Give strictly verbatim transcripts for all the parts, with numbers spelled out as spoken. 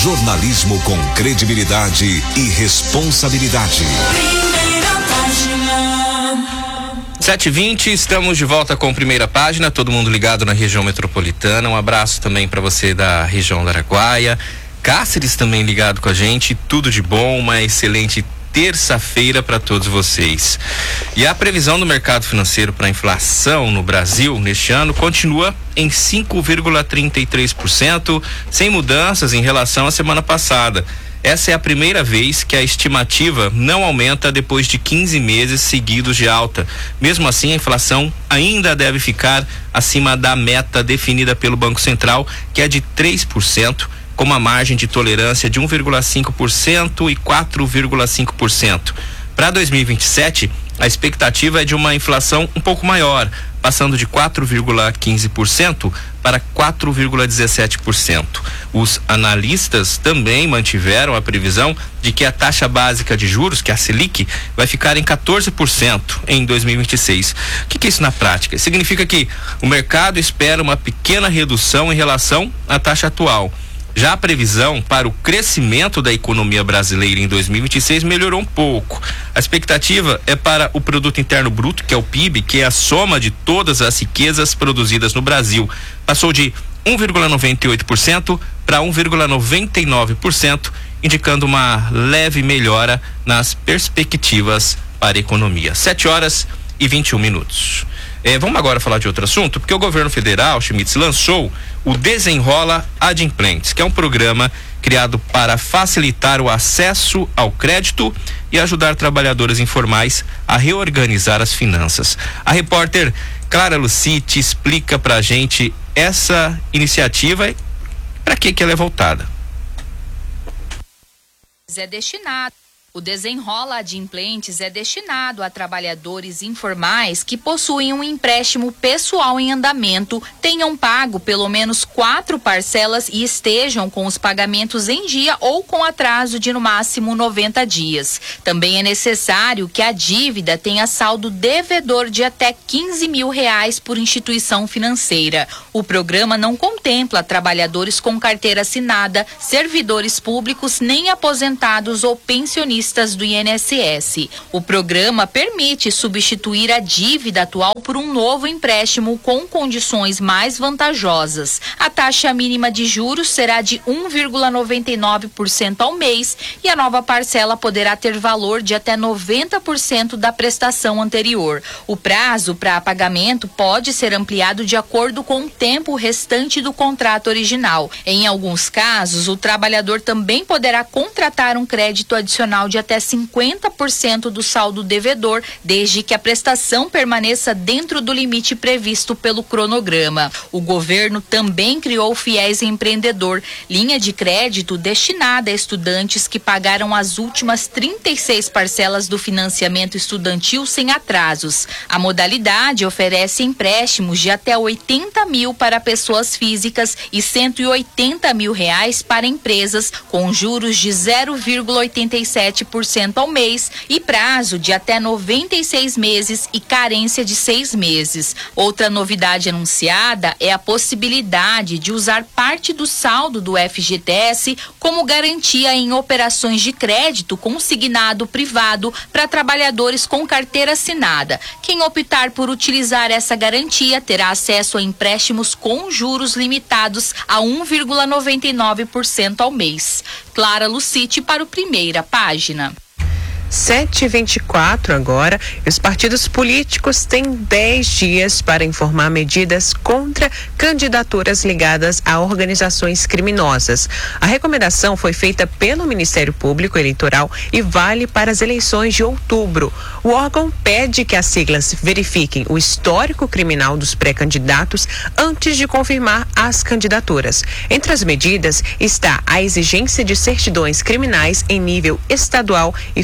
Jornalismo com credibilidade e responsabilidade. Primeira página. sete e vinte, estamos de volta com Primeira Página, todo mundo ligado na região metropolitana. Um abraço também para você da região do Araguaia. Cáceres também ligado com a gente. Tudo de bom, uma excelente terça-feira para todos vocês. E a previsão do mercado financeiro para a inflação no Brasil neste ano continua em cinco vírgula trinta e três por cento, sem mudanças em relação à semana passada. Essa é a primeira vez que a estimativa não aumenta depois de quinze meses seguidos de alta. Mesmo assim, a inflação ainda deve ficar acima da meta definida pelo Banco Central, que é de três por cento, com uma margem de tolerância de um vírgula cinco por cento e quatro vírgula cinco por cento. Para dois mil e vinte e sete, a expectativa é de uma inflação um pouco maior, passando de quatro vírgula quinze por cento para quatro vírgula dezessete por cento. Os analistas também mantiveram a previsão de que a taxa básica de juros, que é a Selic, vai ficar em quatorze por cento em dois mil e vinte e seis. O que, que é isso na prática? Significa que o mercado espera uma pequena redução em relação à taxa atual. Já a previsão para o crescimento da economia brasileira em dois mil e vinte e seis melhorou um pouco. A expectativa é para o Produto Interno Bruto, que é o P I B, que é a soma de todas as riquezas produzidas no Brasil. Passou de um vírgula noventa e oito por cento para um vírgula noventa e nove por cento, indicando uma leve melhora nas perspectivas para a economia. sete horas e vinte e um minutos. É, vamos agora falar de outro assunto, porque o governo federal, Schmitz, lançou o Desenrola Adimplentes, que é um programa criado para facilitar o acesso ao crédito e ajudar trabalhadores informais a reorganizar as finanças. A repórter Clara Lucite explica pra gente essa iniciativa e para que que ela é voltada. É destinado. O Desenrola Adimplentes é destinado a trabalhadores informais que possuem um empréstimo pessoal em andamento, tenham pago pelo menos quatro parcelas e estejam com os pagamentos em dia ou com atraso de no máximo noventa dias. Também é necessário que a dívida tenha saldo devedor de até quinze mil reais por instituição financeira. O programa não contempla trabalhadores com carteira assinada, servidores públicos, nem aposentados ou pensionistas do I N S S. O programa permite substituir a dívida atual por um novo empréstimo com condições mais vantajosas. A taxa mínima de juros será de um vírgula noventa e nove por cento ao mês e a nova parcela poderá ter valor de até noventa por cento da prestação anterior. O prazo para pagamento pode ser ampliado de acordo com o tempo restante do contrato original. Em alguns casos, o trabalhador também poderá contratar um crédito adicional de até cinquenta por cento do saldo devedor, desde que a prestação permaneça dentro do limite previsto pelo cronograma. O governo também criou o Fiéis Empreendedor, linha de crédito destinada a estudantes que pagaram as últimas trinta e seis parcelas do financiamento estudantil sem atrasos. A modalidade oferece empréstimos de até oitenta mil para pessoas físicas e cento e oitenta mil reais para empresas, com juros de zero vírgula oitenta e sete por cento ao mês e prazo de até noventa e seis meses e carência de seis meses. Outra novidade anunciada é a possibilidade de usar parte do saldo do F G T S como garantia em operações de crédito consignado privado para trabalhadores com carteira assinada. Quem optar por utilizar essa garantia terá acesso a empréstimos com juros limitados a um vírgula noventa e nove por cento ao mês. Clara Lucite para o Primeira Página. sete e vinte e quatro agora. Os partidos políticos têm dez dias para informar medidas contra candidaturas ligadas a organizações criminosas. A recomendação foi feita pelo Ministério Público Eleitoral e vale para as eleições de outubro. O órgão pede que as siglas verifiquem o histórico criminal dos pré-candidatos antes de confirmar as candidaturas. Entre as medidas está a exigência de certidões criminais em nível estadual e federal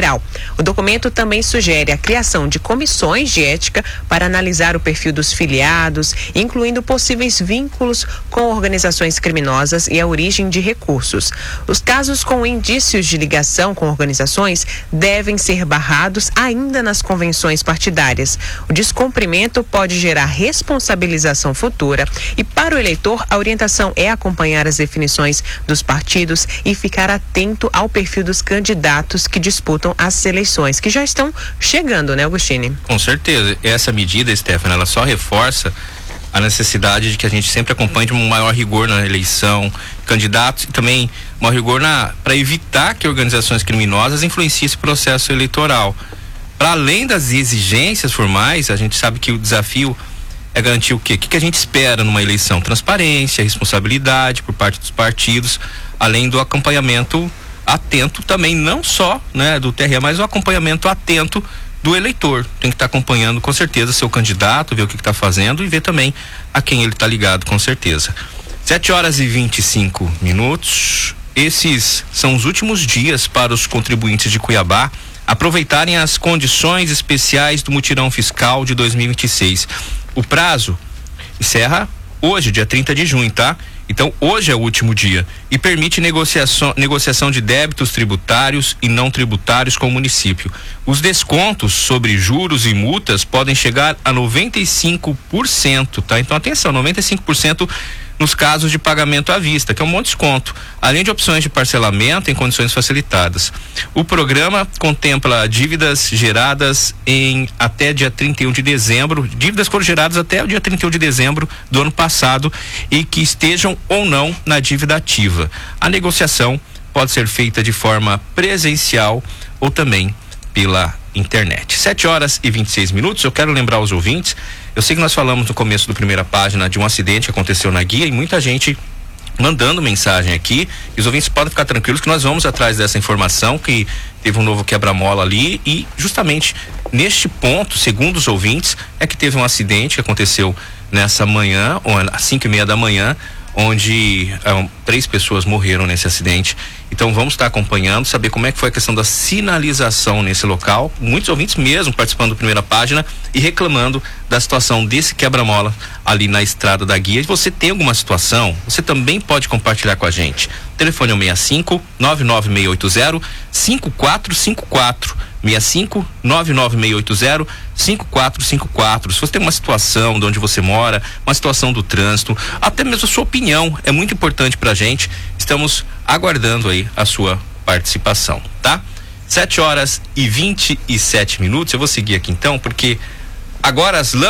Federal. O documento também sugere a criação de comissões de ética para analisar o perfil dos filiados, incluindo possíveis vínculos com organizações criminosas e a origem de recursos. Os casos com indícios de ligação com organizações devem ser barrados ainda nas convenções partidárias. O descumprimento pode gerar responsabilização futura e, para o eleitor, a orientação é acompanhar as definições dos partidos e ficar atento ao perfil dos candidatos que disputam as eleições, que já estão chegando, né, Agostini? Com certeza. Essa medida, Stephanie, ela só reforça a necessidade de que a gente sempre acompanhe um maior rigor na eleição, candidatos, e também maior rigor para evitar que organizações criminosas influenciem esse processo eleitoral. Para além das exigências formais, a gente sabe que o desafio é garantir o quê? O que, que a gente espera numa eleição? Transparência, responsabilidade por parte dos partidos, além do acompanhamento atento também, não só, né, do T R E, mas o acompanhamento atento do eleitor. Tem que estar tá acompanhando com certeza seu candidato, ver o que está fazendo e ver também a quem ele está ligado, com certeza. sete horas e vinte e cinco minutos. Esses são os últimos dias para os contribuintes de Cuiabá aproveitarem as condições especiais do mutirão fiscal de dois mil e vinte e seis. O prazo encerra hoje, dia trinta de junho, tá? Então, hoje é o último dia e permite negociação, negociação de débitos tributários e não tributários com o município. Os descontos sobre juros e multas podem chegar a noventa e cinco por cento, tá? Então, atenção, noventa e cinco por cento nos casos de pagamento à vista, que é um bom desconto, além de opções de parcelamento em condições facilitadas. O programa contempla dívidas geradas em até dia trinta e um de dezembro, dívidas foram geradas até o dia trinta e um de dezembro do ano passado e que estejam ou não na dívida ativa. A negociação pode ser feita de forma presencial ou também pela internet. sete horas e vinte e seis minutos. Eu quero lembrar aos ouvintes, eu sei que nós falamos no começo do primeira página de um acidente que aconteceu na guia e muita gente mandando mensagem aqui, e os ouvintes podem ficar tranquilos que nós vamos atrás dessa informação, que teve um novo quebra-mola ali e justamente neste ponto, segundo os ouvintes, é que teve um acidente que aconteceu nessa manhã, ou às cinco e meia da manhã, onde um, três pessoas morreram nesse acidente. Então vamos estar acompanhando, saber como é que foi a questão da sinalização nesse local. Muitos ouvintes mesmo participando da primeira página e reclamando da situação desse quebra-mola ali na estrada da guia. Se você tem alguma situação, você também pode compartilhar com a gente. O telefone é o seis cinco, nove nove seis oito zero, cinco quatro cinco quatro. seis cinco, nove nove seis oito zero, cinco quatro cinco quatro. Se você tem uma situação de onde você mora, uma situação do trânsito, até mesmo a sua opinião é muito importante pra gente. Estamos aguardando aí a sua participação, tá? sete horas e vinte e sete minutos. Eu vou seguir aqui então, porque agora as